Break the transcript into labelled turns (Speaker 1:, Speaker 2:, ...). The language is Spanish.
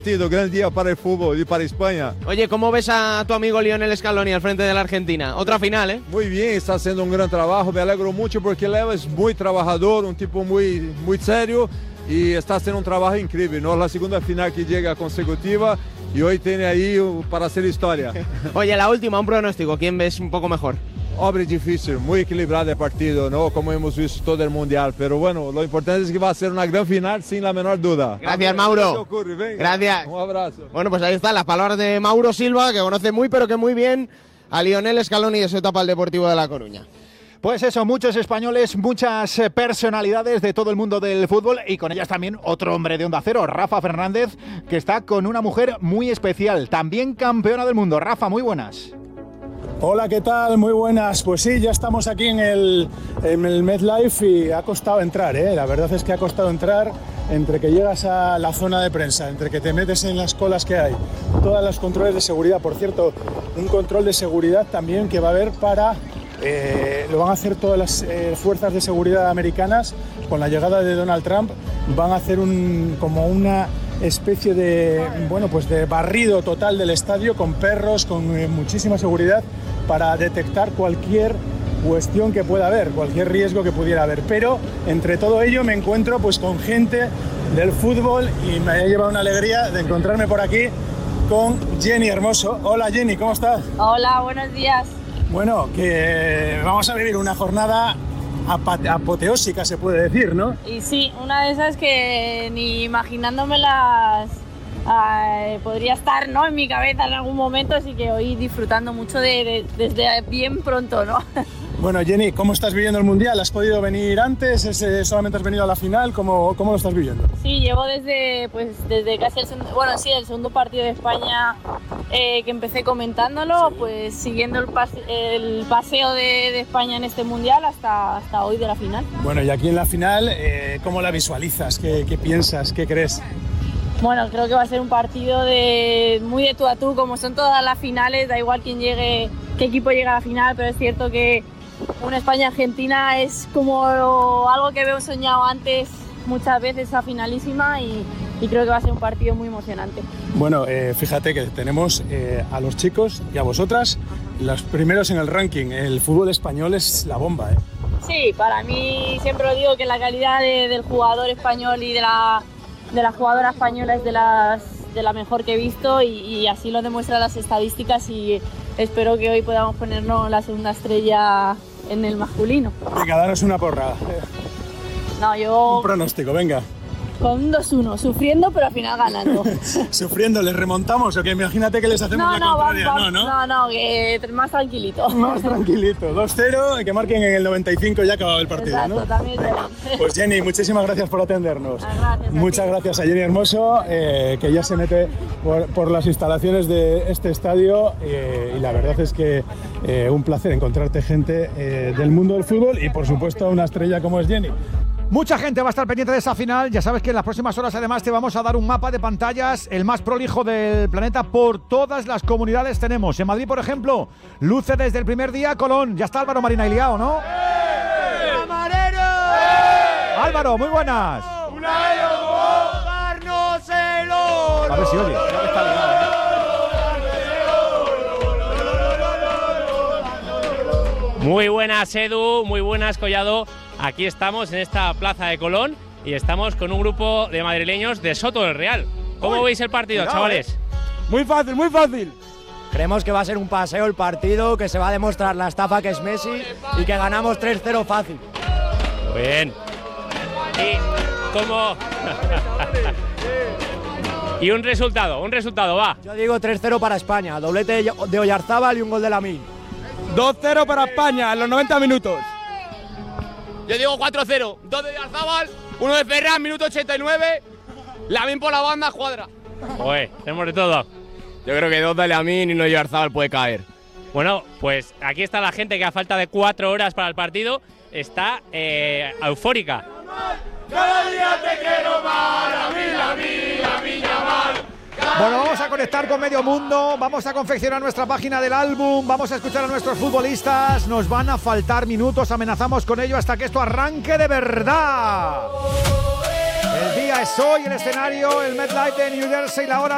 Speaker 1: Gran día para el fútbol y para España.
Speaker 2: Oye, ¿cómo ves a tu amigo Lionel Scaloni al frente de la Argentina? Otra final, ¿eh?
Speaker 1: Muy bien, está haciendo un gran trabajo, me alegro mucho porque Leo es muy trabajador, un tipo muy serio y está haciendo un trabajo increíble, ¿no? La segunda final que llega consecutiva y hoy tiene ahí para hacer historia.
Speaker 2: Oye, la última, un pronóstico, ¿quién ves un poco mejor?
Speaker 1: Hombre, difícil, muy equilibrado el partido, ¿no? Como hemos visto todo el Mundial, pero bueno, lo importante es que va a ser una gran final sin la menor duda.
Speaker 2: Gracias, Mauro. Gracias.
Speaker 1: Un abrazo.
Speaker 2: Bueno, pues ahí están las palabras de Mauro Silva, que conoce muy, pero que muy bien a Lionel Scaloni de su etapa al Deportivo de La Coruña.
Speaker 3: Pues eso, muchos españoles, muchas personalidades de todo el mundo del fútbol y con ellas también otro hombre de Onda Cero, Rafa Fernández, que está con una mujer muy especial, también campeona del mundo. Rafa, muy buenas.
Speaker 4: Hola, ¿qué tal? Muy buenas. Pues sí, ya estamos aquí en el MetLife y ha costado entrar, ¿eh? La verdad es que ha costado entrar entre que llegas a la zona de prensa, entre que te metes en las colas que hay, todos los controles de seguridad. Por cierto, un control de seguridad también que va a haber para... lo van a hacer todas las fuerzas de seguridad americanas con la llegada de Donald Trump. Van a hacer como una especie de, bueno, pues de barrido total del estadio con perros, con muchísima seguridad para detectar cualquier cuestión que pueda haber, cualquier riesgo que pudiera haber. Pero entre todo ello me encuentro pues con gente del fútbol y me ha llevado una alegría de encontrarme por aquí con Jenny Hermoso. Hola Jenny, ¿cómo estás?
Speaker 5: Hola, buenos días.
Speaker 4: Bueno, que vamos a vivir una jornada apoteósica, se puede decir, ¿no?
Speaker 5: Y sí, una de esas que ni imaginándomelas podría estar, ¿no?, en mi cabeza en algún momento, así que hoy disfrutando mucho desde bien pronto, ¿no?
Speaker 4: Bueno, Jenny, ¿cómo estás viviendo el Mundial? ¿Has podido venir antes? ¿Solamente has venido a la final? ¿Cómo lo estás viviendo?
Speaker 5: Sí, llevo desde casi el segundo partido de España que empecé comentándolo, sí. Pues siguiendo el paseo de España en este Mundial hasta hoy de la final.
Speaker 4: Bueno, y aquí en la final, ¿cómo la visualizas? ¿Qué piensas? ¿Qué crees?
Speaker 5: Bueno, creo que va a ser un partido muy de tú a tú, como son todas las finales, da igual quién qué equipo llega a la final, pero es cierto que una España-Argentina es como algo que hemos soñado antes muchas veces, esa finalísima, y creo que va a ser un partido muy emocionante.
Speaker 4: Bueno, fíjate que tenemos a los chicos y a vosotras los primeros en el ranking. El fútbol español es la bomba, ¿eh?
Speaker 5: Sí, para mí siempre lo digo que la calidad del jugador español y de la jugadora española es de la mejor que he visto y así lo demuestran las estadísticas y espero que hoy podamos ponernos la segunda estrella en el masculino.
Speaker 4: Venga, danos una porra. Un pronóstico, venga.
Speaker 5: Con un 2-1, sufriendo pero al final ganando.
Speaker 4: ¿Sufriendo? ¿Les remontamos o qué? Imagínate que les hacemos la contraria.
Speaker 5: No, que más tranquilito.
Speaker 4: Más tranquilito. 2-0 y que marquen en el 95 ya acabado el partido.
Speaker 5: Exacto,
Speaker 4: ¿no?
Speaker 5: También.
Speaker 4: Pues Jenny, muchísimas gracias por atendernos.
Speaker 5: Gracias.
Speaker 4: Muchas gracias a Jenny Hermoso, que ya se mete por las instalaciones de este estadio y la verdad es que un placer encontrarte gente del mundo del fútbol y por supuesto una estrella como es Jenny.
Speaker 3: Mucha gente va a estar pendiente de esa final. Ya sabes que en las próximas horas además te vamos a dar un mapa de pantallas, el más prolijo del planeta. Por todas las comunidades tenemos. En Madrid, por ejemplo, luce desde el primer día Colón. Ya está Álvaro Marina Iliao, ¿no? ¡Camarero! Álvaro, muy buenas. A ver si oye. Creo que está ligado,
Speaker 6: Muy buenas, Edu, muy buenas, Collado. Aquí estamos en esta plaza de Colón y estamos con un grupo de madrileños de Soto del Real. ¿Cómo veis el partido, chavales?
Speaker 7: Muy fácil, muy fácil.
Speaker 8: Creemos que va a ser un paseo el partido, que se va a demostrar la estafa que es Messi y que ganamos 3-0 fácil.
Speaker 6: Muy bien. ¿Y cómo? Y un resultado, va.
Speaker 8: Yo digo 3-0 para España, doblete de Oyarzábal y un gol de Lamine.
Speaker 7: 2-0 para España en los 90 minutos.
Speaker 9: Yo digo 4-0, 2 de Oyarzábal, 1 de Ferran, minuto 89, Lamine por la banda, Cuadra.
Speaker 6: Joder, tenemos de todo.
Speaker 9: Yo creo que 2 de Lamine y 1 de Oyarzábal puede caer.
Speaker 6: Bueno, pues aquí está la gente que a falta de 4 horas para el partido está eufórica.
Speaker 10: Cada día te quiero más, Lamine Yamal.
Speaker 3: Bueno, vamos a conectar con medio mundo, vamos a confeccionar nuestra página del álbum, vamos a escuchar a nuestros futbolistas, nos van a faltar minutos, amenazamos con ello hasta que esto arranque de verdad. El día es hoy, el escenario, el MetLife de New Jersey, la hora